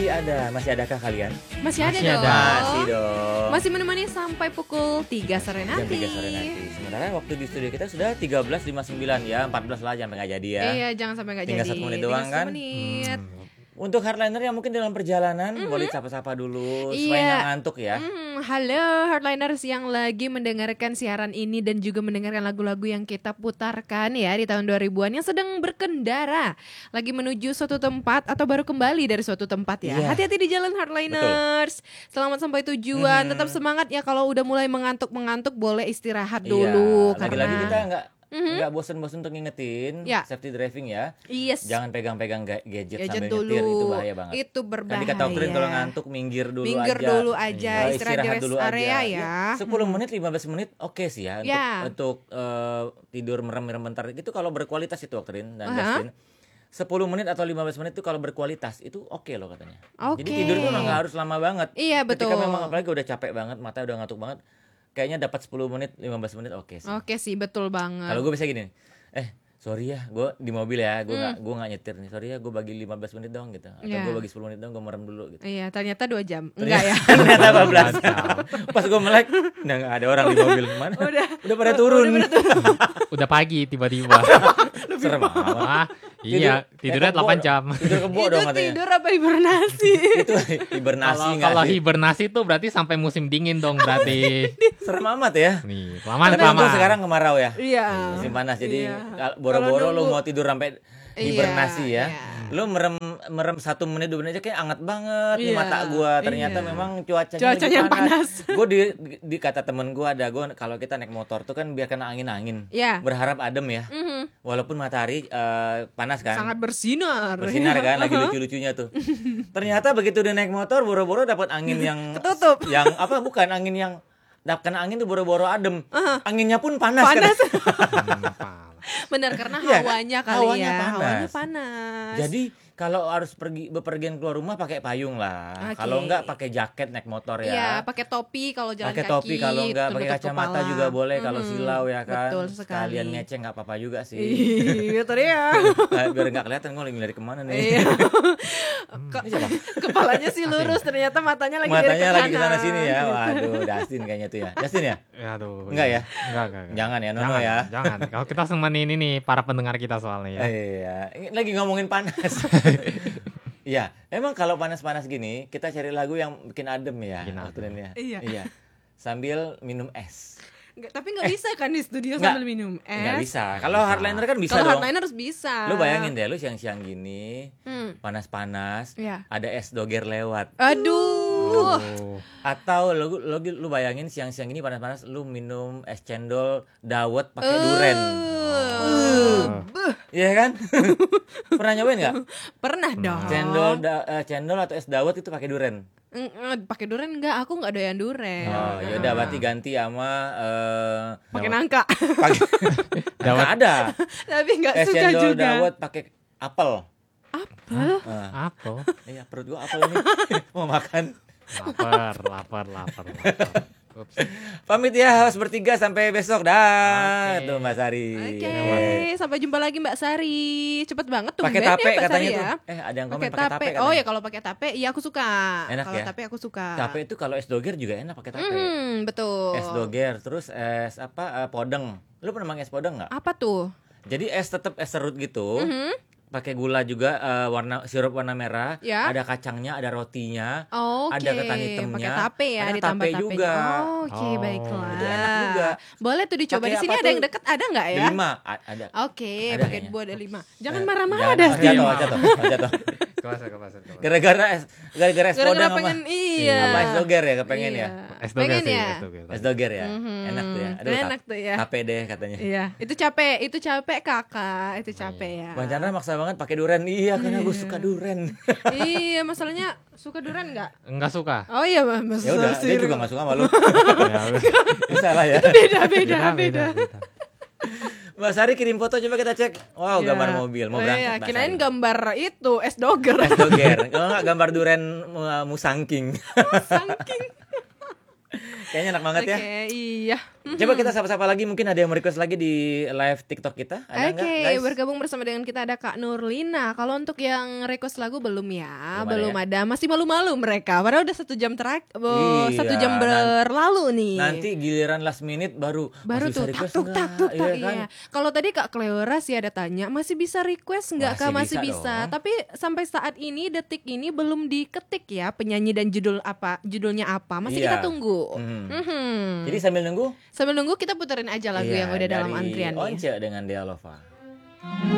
Masih adakah kalian? Masih ada Masih dong. ada. Masih dong. Masih menemani sampai pukul 3 sore Jam nanti. 3 sore nanti. Sementara waktu di studio kita sudah 13.59 ya, 14 lah sampai nggak jadi ya. Iya, jangan sampai nggak jadi. Tinggal 1 menit doang Tinggal kan? 1 menit. Untuk hardliner yang mungkin dalam perjalanan boleh sapa-sapa dulu supaya Iya. nggak ngantuk ya. Halo hardliners yang lagi mendengarkan siaran ini dan juga mendengarkan lagu-lagu yang kita putarkan ya di tahun 2000-an yang sedang berkendara lagi menuju suatu tempat atau baru kembali dari suatu tempat ya. Iya. Hati-hati di jalan hardliners. Selamat sampai tujuan. Tetap semangat ya, kalau udah mulai mengantuk boleh istirahat dulu Iya. Lagi-lagi kita nggak bosen-bosen untuk ngingetin Ya. safety driving ya. Yes. Jangan pegang-pegang gadget sambil dulu. nyetir, itu bahaya banget. Itu berbahaya. Tadi kata Okrin kalau ngantuk minggir dulu aja. Istirahat di rest dulu area aja. ya. 10 menit 15 menit oke sih ya Ya. untuk tidur merem-merem bentar gitu kalau berkualitas itu Okrin dan Aha. Justin. 10 menit atau 15 menit itu kalau berkualitas itu oke loh katanya. Oke. Jadi tidur itu nggak harus lama banget. Iya, betul. Ketika memang apalagi udah capek banget, mata udah ngantuk banget, kayaknya dapat 10 menit 15 menit oke sih. Oke sih, betul banget. Kalau gue bisa gini, sorry ya, gue di mobil ya, gue nggak nyetir nih, sorry ya, gue bagi 15 menit dong gitu, atau Iya. gue bagi 10 menit dong, gue merem dulu gitu. Iya, ternyata 2 jam. Enggak ya. Ternyata 14 Pas gue melek, udah nggak ada orang di mobil, mana? Udah pada turun. Udah pagi tiba-tiba. Serem amat. Wah, iya, tidurnya 8 jam. Tidur kebo Itu dong katanya. tidur apa hibernasi? Itu hibernasi nggak Kalau sih? hibernasi tuh berarti sampai musim dingin dong berarti. Serem amat ya. Nih, Tapi kelamaan. untung sekarang kemarau ya. Iya. Musim panas, jadi Iya. boro-boro Kalau lu nunggu- mau tidur sampai hibernasi ya. Iya. Lu merem 1 menit 2 menit aja kayak anget banget nih Iya, mata gua. Ternyata iya. memang cuacanya Cuacanya lebih panas. panas. Gue di kata temen gua ada, gua kalau kita naik motor tuh kan biar kena angin-angin. Iya. Berharap adem ya. Mhm. Walaupun matahari panas kan. Sangat bersinar. Bersinar kan, lagi lucu-lucunya tuh. Ternyata begitu udah naik motor boro-boro dapat angin yang Ketutup. yang apa bukan angin yang kena angin tuh boro-boro adem. Anginnya pun panas. Panas. Kan? Benar, karena Iya, hawanya kali hawanya ya. panas. Hawanya panas. Jadi kalau harus bepergian keluar rumah pakai payung lah. Oke. Kalau enggak pakai jaket naik motor ya. Iya, pakai topi kalau jalan Pakai kaki. topi kalau enggak, pakai tutup kacamata kepala. juga boleh kalau silau ya kan. Betul sekali. Sekalian ngeceng enggak apa-apa juga sih. Iya, tadi ya. Biar enggak kelihatan gue lagi dari kemana nih. Iya. Kepalanya sih lurus, ternyata matanya lagi dari Matanya lagi kanan. kesana sini ya. Gitu. Waduh, Dustin kayaknya tuh ya. Dustin ya? Aduh. Enggak ya? Enggak. Jangan ya, Nono Jangan, ya. Jangan. Kalau kita semenin ini para pendengar kita soalnya ya. Iya, ini lagi ngomongin panas. Iya, emang kalau panas-panas gini kita cari lagu yang bikin adem ya, Bikin adem. Okrin ya. Iya. Sambil minum es. Tapi nggak bisa kan di studio Nggak. sambil minum es. Nggak bisa. Kalau hardliner kan bisa Kalau dong. hardliner harus bisa. Lu bayangin deh, lu siang-siang gini, panas-panas, Iya. ada es doger lewat. Aduh. Oh. Atau lu bayangin siang-siang gini panas-panas, lu minum es cendol dawet pakai duren. Iya kan? Pernah nyobain nggak? Pernah dong. Cendol atau es dawet itu pakai duren. Pakai duren enggak? Aku enggak doyan duren. Oh, yaudah berarti ganti sama Pakai nangka. pakai Dawet. nggak ada. Tapi enggak Es suka cendol juga. dawet pakai apel. Apa? Apa? Iya, perut gua apel ini. Mau makan. Lapar. Ups. Pamit ya, host bertiga sampai besok dah. Oke. Tuh Mbak Sari. Oke, sampai jumpa lagi Mbak Sari. Cepet banget tuh Pakai tape katanya tuh. Ada yang komen Pakai pakai tape. tape. Oh ya, kalau pakai tape, iya aku suka. Enak Kalau ya? tape aku suka. Tape itu kalau es doger juga enak pakai tape. Betul. Es doger, terus es apa? Podeng. Lu pernah makan es podeng nggak? Apa tuh? Jadi es tetap es serut gitu. Pakai gula juga, sirup warna merah, Ya. ada kacangnya, ada rotinya, Oke. ada ketan hitamnya, Pakai tape ya, ada ditambah tape tapenya. juga. Oke, Oh, baiklah. itu enak juga. Boleh tuh dicoba. Pakai Di sini apa ada yang tuh? deket, ada nggak ya? 5 ada. Oke, Ada pakai kayaknya. buah ada 5. Jangan marah-marah Jangan, dah. jatuh. Kelas. Gara-gara es Gara-gara podeng sama pengen iya. apa es doger ya kepengen Iya. ya. Es doger Pengen sih, ya? es doger. Es doger ya. Enak tuh ya. Enak tuh ya. Capek deh katanya. Iya, itu capek kakak, itu capek ya. Bang Chandra maksa banget pakai duren. Iya, karena gue suka duren. Iya, masalahnya suka durian nggak? Enggak suka. Oh iya, Mas. Ya udah, dia juga gak suka sama lu. Ya, Ini salah ya. Beda. Mbak Sari kirim foto coba kita cek. Wow, Iya. gambar mobil. Mau Oh berangkat iya, Mbak kirain Sari. gambar itu es doger. Es doger. Kalau enggak gambar duren musangking. Saking. Kayaknya enak banget ya. Oke, iya. Coba kita sapa-sapa lagi, mungkin ada yang request lagi di live TikTok kita. Ada Oke, nggak, guys? bergabung bersama dengan kita ada Kak Nurlina. Kalau untuk yang request lagu belum ya, Belum belum ada. Masih malu-malu mereka. Padahal udah 1 jam Iya, 1 jam berlalu nih. Nanti giliran last minute baru Tuh masih bisa request tak nggak? tuk Iya kan? iya. Kalau tadi Kak Cleora sih ada tanya, masih bisa request nggak Kak? Masih Masih bisa bisa. dong. Tapi sampai saat ini detik ini belum diketik ya penyanyi dan judulnya apa. Masih Iya. kita tunggu. Mhm. Jadi sambil nunggu Sambil nunggu kita puterin aja lagu yang udah dalam dari antrian nih. Once dengan Dealova.